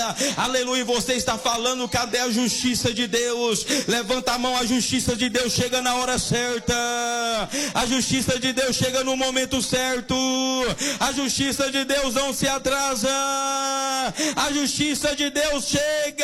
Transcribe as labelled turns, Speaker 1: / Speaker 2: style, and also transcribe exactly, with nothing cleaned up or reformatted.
Speaker 1: Aleluia, você está falando, cadê a justiça de Deus? Levanta a mão, a justiça de Deus chega na hora certa. A justiça de Deus chega no momento certo. A justiça de Deus não se atrasa. A justiça de Deus chega